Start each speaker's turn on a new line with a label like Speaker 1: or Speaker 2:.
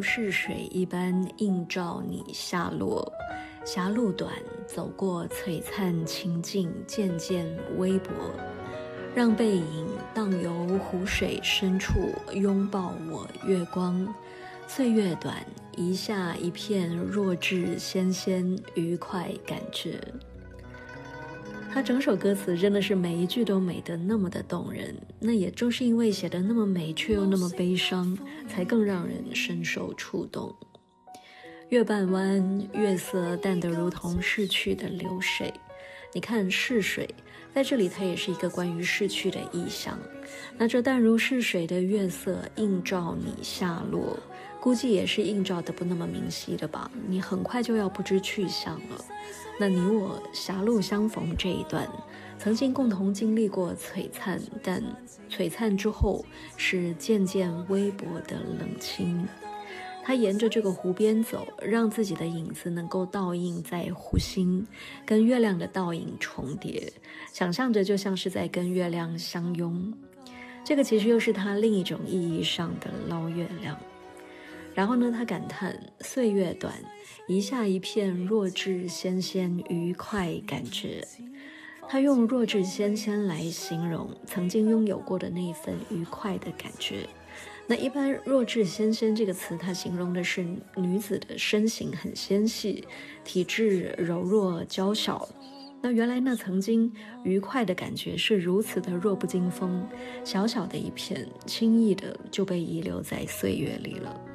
Speaker 1: 逝水一般映照你下落。狭路短，走过璀璨清净，渐渐微薄，让背影荡游湖水深处，拥抱我月光。岁月短，一下一片弱智纤纤愉快感觉。他整首歌词真的是每一句都美得那么的动人，那也正是因为写得那么美却又那么悲伤，才更让人深受触动。月半弯，月色淡得如同逝去的流水。你看逝水，在这里它也是一个关于逝去的意象。那这淡如逝水的月色映照你下落，估计也是映照得不那么明晰的吧，你很快就要不知去向了。那你我狭路相逢这一段，曾经共同经历过璀璨，但璀璨之后是渐渐微薄的冷清。他沿着这个湖边走，让自己的影子能够倒映在湖心，跟月亮的倒影重叠，想象着就像是在跟月亮相拥。这个其实又是他另一种意义上的捞月亮。然后呢，他感叹岁月短，一下一片弱智纤纤愉快感觉。他用弱智纤纤来形容曾经拥有过的那份愉快的感觉。那一般弱智纤纤这个词，它形容的是女子的身形很纤细，体质柔弱娇小。那原来那曾经愉快的感觉是如此的弱不禁风，小小的一片，轻易的就被遗留在岁月里了。